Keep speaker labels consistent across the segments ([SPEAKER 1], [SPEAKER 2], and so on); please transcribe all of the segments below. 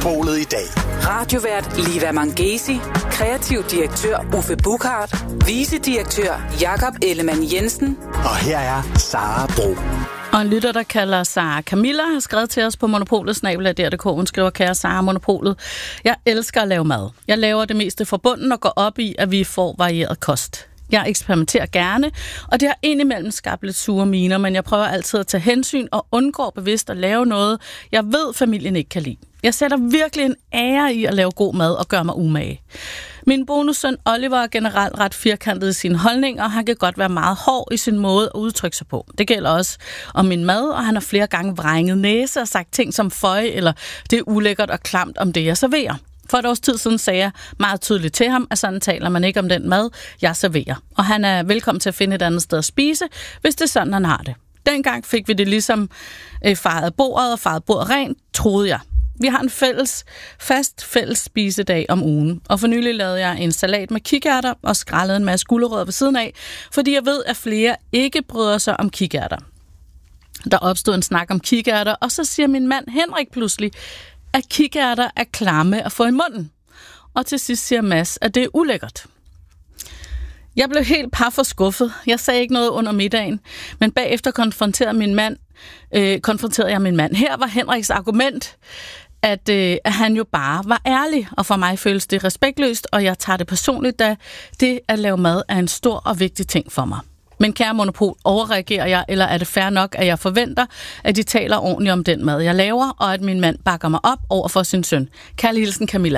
[SPEAKER 1] Monopolet i dag.
[SPEAKER 2] Radiovært Liva Mangesi, kreativ direktør Uffe Buchhardt, vicedirektør Jakob Ellemann Jensen.
[SPEAKER 1] Og her er Sara Bro.
[SPEAKER 3] Og en lytter, der kalder Sara Camilla, har skrevet til os på monopolet@dr.dk. Hun skriver: kære Sara, Monopolet. Jeg elsker at lave mad. Jeg laver det meste fra bunden og går op i, at vi får varieret kost. Jeg eksperimenterer gerne, og det har indimellem skabt lidt sure miner, men jeg prøver altid at tage hensyn og undgår bevidst at lave noget, jeg ved, familien ikke kan lide. Jeg sætter virkelig en ære i at lave god mad og gøre mig umage. Min bonussøn Oliver er generelt ret firkantet i sine holdninger, og han kan godt være meget hård i sin måde at udtrykke sig på. Det gælder også om min mad, og han har flere gange vrænget næse og sagt ting som føj, eller det er ulækkert og klamt om det, jeg serverer. For et års tid siden sagde jeg meget tydeligt til ham, at sådan taler man ikke om den mad, jeg serverer. Og han er velkommen til at finde et andet sted at spise, hvis det er sådan, han har det. Dengang fik vi det ligesom faret bordet rent, troede jeg. Vi har en fast fælles spisedag om ugen, og for nylig lavede jeg en salat med kikærter og skrællede en masse gulerødder ved siden af, fordi jeg ved, at flere ikke bryder sig om kikærter. Der opstod en snak om kikærter, og så siger min mand Henrik pludselig, at kikærter er klamme at få i munden. Og til sidst siger Mads, at det er ulækkert. Jeg blev helt for skuffet. Jeg sagde ikke noget under middagen, men bagefter konfronterede jeg min mand. Her var Henriks argument, at han jo bare var ærlig, og for mig føles det respektløst, og jeg tager det personligt, da det at lave mad er en stor og vigtig ting for mig. Men kære Monopol, overreagerer jeg, eller er det fair nok, at jeg forventer, at de taler ordentligt om den mad, jeg laver, og at min mand bakker mig op over for sin søn? Kærlig hilsen, Camilla.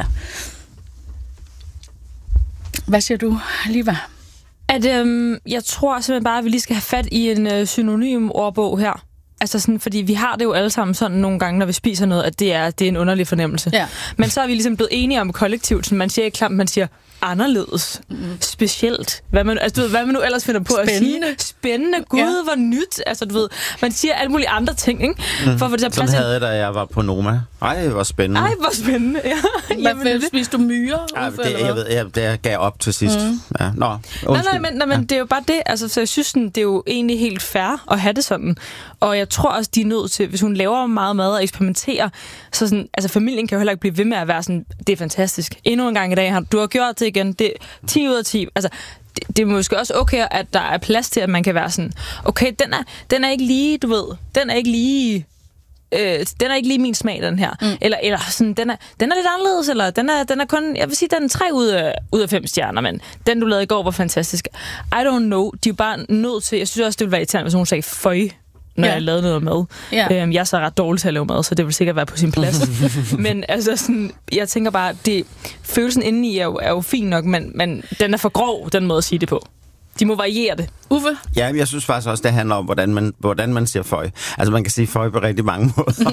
[SPEAKER 3] Hvad siger du, Liva?
[SPEAKER 4] Jeg tror simpelthen bare, at vi lige skal have fat i en synonym ordbog her. Altså sådan, fordi vi har det jo alle sammen sådan nogle gange, når vi spiser noget, at det er en underlig fornemmelse. Ja. Men så er vi ligesom blevet enige om kollektivt, så man siger ikke klamt, man siger anderledes, specielt. Hvad man nu ellers finder på at sige. Spændende. Gud, hvor nyt. Altså, du ved, man siger alle mulige andre ting, ikke? For det
[SPEAKER 5] sådan havde jeg, da jeg var på Noma. Ej, hvor spændende.
[SPEAKER 3] Ja. Hvad spiste du myrer?
[SPEAKER 5] Det gav op til sidst. Ja.
[SPEAKER 4] Men det er jo bare det. Altså, så jeg synes, det er jo egentlig helt fair at have det sådan. Og jeg tror også, de er nødt til, hvis hun laver meget mad og eksperimenterer, så sådan, altså familien kan jo heller ikke blive ved med at være sådan, det er fantastisk. Endnu en gang i dag, du har gjort det igen, det er 10 ud af 10. Altså, det er måske også okay, at der er plads til, at man kan være sådan, okay, den er ikke lige, du ved, den er ikke lige min smag, den her. Eller sådan, den er lidt anderledes, eller den er kun, jeg vil sige, den er 3 ud af 5 stjerner, men den, du lavede i går, var fantastisk. I don't know, de er bare nødt til, jeg synes også, det ville være irriterende, hvis hun sagde føj, når jeg lavede noget mad. Jeg er så ret dårlig til at lave mad, så det vil sikkert være på sin plads. Men altså sådan, jeg tænker bare, følelsen indeni er jo fin nok, men den er for grov, den måde at sige det på. De må variere det. Uffe?
[SPEAKER 5] Ja, jeg synes faktisk også, det handler om, hvordan man siger føj. Altså, man kan sige føj på rigtig mange måder.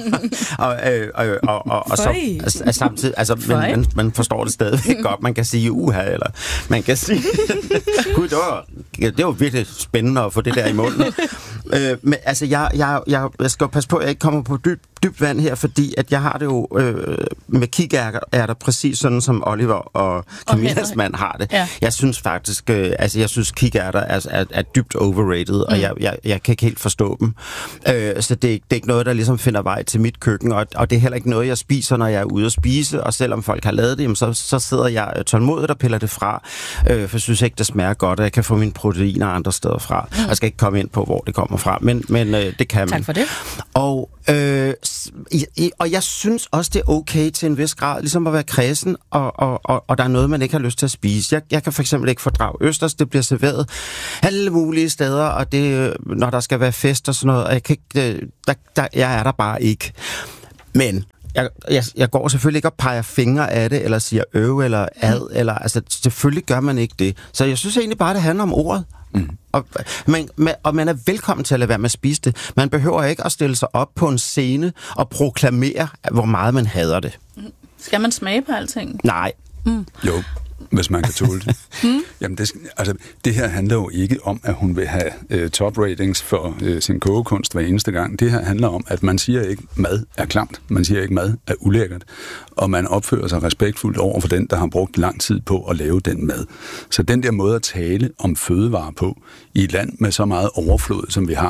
[SPEAKER 5] og så samtidig, altså, man forstår det stadigvæk godt. Man kan sige uha, eller man kan sige... Gud, det var virkelig spændende at få det der i munden. Men altså, jeg skal passe på, at jeg ikke kommer på dybt vand her, fordi at jeg har det jo med kikærter præcis sådan, som Oliver og Camillas mand har det. Ja. Jeg synes faktisk, kikærter er dybt overrated, og jeg kan ikke helt forstå dem. Så det er ikke noget, der ligesom finder vej til mit køkken, og det er heller ikke noget, jeg spiser, når jeg er ude at spise, og selvom folk har lavet det, så sidder jeg tålmodigt og piller det fra, for jeg synes ikke, det smager godt, og jeg kan få mine proteiner andre steder fra. Jeg skal ikke komme ind på, hvor det kommer fra, men det kan man.
[SPEAKER 3] Tak for det.
[SPEAKER 5] Og jeg synes også, det er okay til en vis grad, ligesom at være kræsen, og der er noget, man ikke har lyst til at spise. Jeg kan for eksempel ikke fordrage østers, det bliver serveret alle mulige steder, og det, når der skal være fest og sådan noget, og jeg er der bare ikke. Men jeg går selvfølgelig ikke og peger fingre af det, eller siger eller ad, eller altså selvfølgelig gør man ikke det. Så jeg synes egentlig bare, det handler om ordet. Og man er velkommen til at lade være med at spise det. Man behøver ikke at stille sig op på en scene og proklamere, hvor meget man hader det.
[SPEAKER 3] Skal man smage på alting?
[SPEAKER 5] Nej.
[SPEAKER 6] Jo, hvis man kan tåle det. Jamen, det her handler jo ikke om, at hun vil have top ratings for sin kogekunst hver eneste gang. Det her handler om, at man siger ikke, mad er klamt. Man siger ikke, mad er ulækkert. Og man opfører sig respektfuldt over for den, der har brugt lang tid på at lave den mad. Så den der måde at tale om fødevarer på i et land med så meget overflod, som vi har,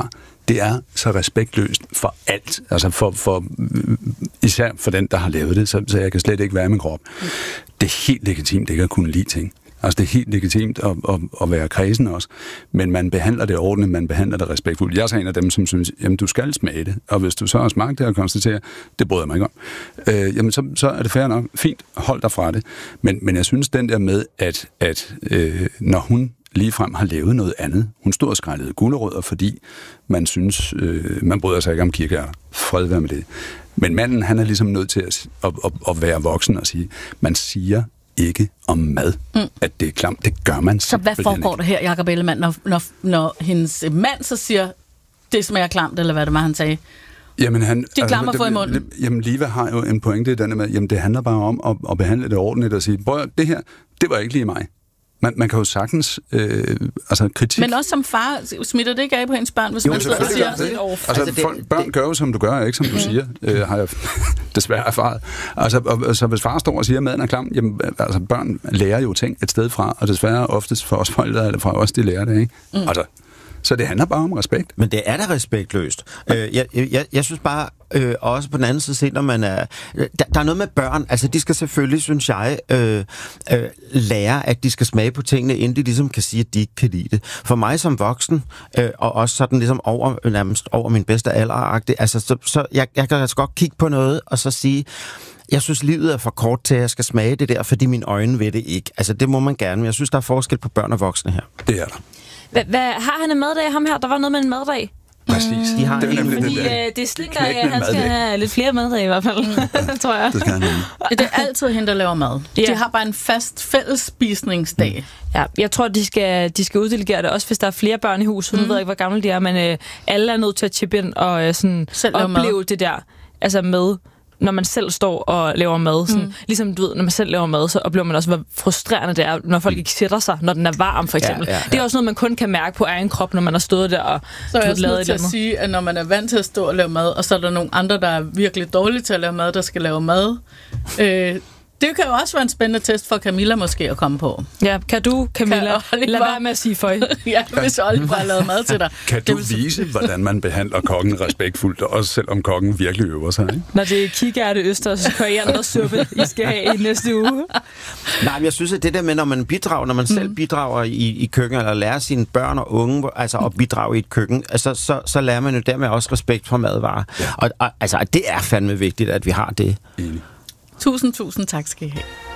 [SPEAKER 6] det er så respektløst for alt. Altså især for den, der har lavet det, så jeg kan slet ikke være i min krop. Det er helt legitimt ikke at kunne lide ting. Altså, det er helt legitimt at være kredsen også, men man behandler det ordentligt, man behandler det respektfuldt. Jeg er så en af dem, som synes, jamen, du skal smage det, og hvis du så har smagt det og konstaterer, det bryder jeg mig ikke om, jamen, så er det fair nok. Fint, hold dig fra det. Men jeg synes, den der med, at når hun ligefrem har lavet noget andet, hun stod og skrællede gulerødder, fordi man synes, man bryder sig ikke om kirkeærter. Fred være med det. Men manden, han er ligesom nødt til at være voksen og sige, man siger ikke om mad, at det er klamt. Det gør man simpelthen.
[SPEAKER 3] Så hvad foregår der her, Jacob Ellemann, når hendes mand så siger, det smager klamt, eller hvad det var, han sagde?
[SPEAKER 6] Jamen,
[SPEAKER 3] de klammer for i munden.
[SPEAKER 6] Jamen, Liva har jo en pointe i denne med, jamen, det handler bare om at behandle det ordentligt og sige, det her, det var ikke lige mig. Man kan jo sagtens kritik.
[SPEAKER 3] Men også som far, smitter det ikke af på hendes børn, hvis man sidder og siger...
[SPEAKER 6] Børn gør jo, som du gør, ikke som du siger, har jeg desværre erfaret. Altså, hvis far står og siger, at maden er klam, jamen, altså, børn lærer jo ting et sted fra, og desværre oftest for os forældre, eller fra os, de lærer det, ikke? Så det handler bare om respekt.
[SPEAKER 5] Men det er da respektløst. Jeg synes bare, også på den anden side, når man er... Der er noget med børn, altså de skal selvfølgelig, synes jeg, lære, at de skal smage på tingene, inden de ligesom kan sige, at de ikke kan lide det. For mig som voksen, og også sådan ligesom nærmest over min bedste alder-agtigt, altså så jeg kan altså godt kigge på noget, og så sige... Jeg synes, livet er for kort til, at jeg skal smage det der, fordi mine øjne ved det ikke. Altså, det må man gerne, men jeg synes, der er forskel på børn og voksne her.
[SPEAKER 6] Det er der.
[SPEAKER 4] Hvad har han en maddag, ham her? Der var noget med en maddag.
[SPEAKER 6] Præcis.
[SPEAKER 5] De har
[SPEAKER 6] det er nemlig
[SPEAKER 4] fordi det slinker af, at han skal have lidt flere maddag i hvert fald, tror jeg.
[SPEAKER 6] Det skal han have.
[SPEAKER 3] Det er altid hende, der laver mad. Yeah. De har bare en fast fællesspisningsdag.
[SPEAKER 4] Ja, jeg tror, de skal uddelegere det, også hvis der er flere børn i huset. Nu ved jeg ikke, hvor gamle de er, men alle er nødt til at chippe ind og sådan opleve det der, altså med... Når man selv står og laver mad, sådan, ligesom du ved, når man selv laver mad, så oplever man også, hvor frustrerende det er, når folk ikke sætter sig, når den er varm, for eksempel. Ja. Det er også noget, man kun kan mærke på egen krop, når man har stået der og
[SPEAKER 3] så er jeg også nødt til at sige, at når man er vant til at stå og lave mad, og så er der nogle andre, der er virkelig dårlige til at lave mad, der skal lave mad. Det kan jo også være en spændende test for Camilla måske at komme på.
[SPEAKER 4] Ja, kan du, Camilla, lad være med at sige føj.
[SPEAKER 3] Ja, hvis Oliver har lavet mad til dig.
[SPEAKER 6] Kan du vise, hvordan man behandler kokken respektfuldt, også selvom kokken virkelig øver sig, ikke?
[SPEAKER 4] Når det er kikærte øster, så kan jeg noget suppe, I skal have i næste uge.
[SPEAKER 5] Nej, men jeg synes, at det der med, når man bidrager, når man selv bidrager i køkken, eller lærer sine børn og unge altså at bidrage i et køkken, altså, så lærer man jo dermed også respekt for madvarer. Ja. Og altså, det er fandme vigtigt, at vi har det.
[SPEAKER 6] Enig.
[SPEAKER 3] Tusind tak skal I have.